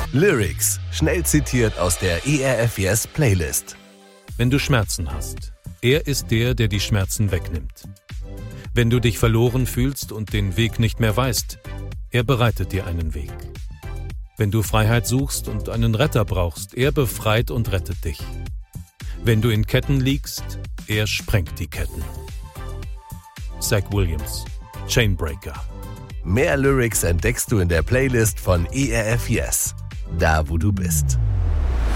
Lyrics, schnell zitiert aus der ERF Yes Playlist. Wenn du Schmerzen hast, er ist der, der die Schmerzen wegnimmt. Wenn du dich verloren fühlst und den Weg nicht mehr weißt, er bereitet dir einen Weg. Wenn du Freiheit suchst und einen Retter brauchst, er befreit und rettet dich. Wenn du in Ketten liegst, er sprengt die Ketten. Zach Williams, Chainbreaker. Mehr Lyrics entdeckst du in der Playlist von ERF Yes, da wo du bist.